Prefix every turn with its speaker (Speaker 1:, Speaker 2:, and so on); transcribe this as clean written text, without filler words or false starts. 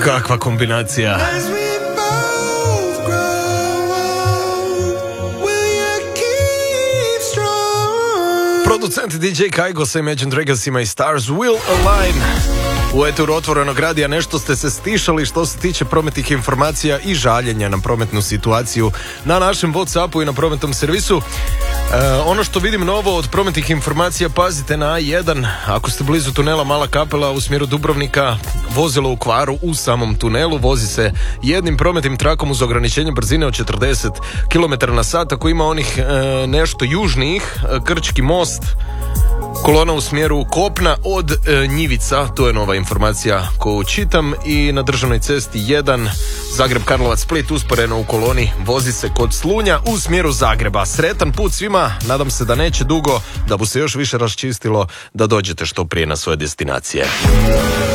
Speaker 1: Kakva kombinacija. Producent DJ Kaigo sa Imagine Dragonsima i Stars Will Align. U eteru Otvorenog radija nešto ste se stišali što se tiče prometnih informacija i žaljenja na prometnu situaciju na našem WhatsAppu i na prometnom servisu. Ono što vidim novo od prometnih informacija, pazite na A1, ako ste blizu tunela Mala Kapela u smjeru Dubrovnika, vozilo u kvaru u samom tunelu, vozi se jednim prometnim trakom uz ograničenje brzine od 40 km/h. Ako ima onih nešto južnijih, Krčki most, kolona u smjeru kopna od Njivica, to je nova informacija koju čitam. I na državnoj cesti 1 Zagreb-Karlovac-Split usporeno u koloni vozi se kod Slunja u smjeru Zagreba. Sretan put svima, nadam se da neće dugo, da bu se još više raščistilo, da dođete što prije na svoje destinacije.